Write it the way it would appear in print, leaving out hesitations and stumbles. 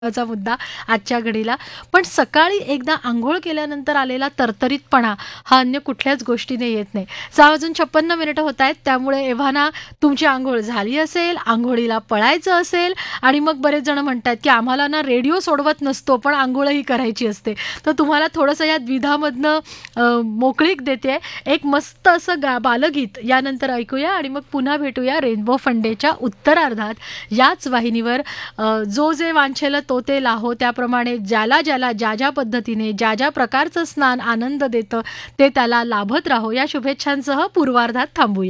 चा मुद्दा आजच्या घडीला. पण सकाळी एकदा अंघोळ केल्यानंतर आलेला तरतरीतपणा हा अन्य कुठल्याच गोष्टीने येत नाही. 6:56 होत आहेत, त्यामुळे एव्हाना तुमची अंघोळ झाली असेल, अंघोळीला पळायचं असेल आणि मग बरेच जण म्हणतात, की आम्हाला ना रेडिओ सोडवत नसतो, पण अंघोळही करायची असते. तर तुम्हाला थोडंसं या द्विधामधनं मोकळीक देते. एक मस्त असं बालगीत यानंतर ऐकूया आणि मग पुन्हा भेटूया रेनबो फंडेच्या उत्तरार्धात याच वाहिनीवर. जो जे वांछेल तो ते लाहो, त्याप्रमाणे ज्याला ज्याला ज्या ज्या पद्धतीने ज्या ज्या प्रकारचं स्नान आनंद देतं ते त्याला लाभत राहो, या शुभेच्छांसह पूर्वार्धात थांबूया.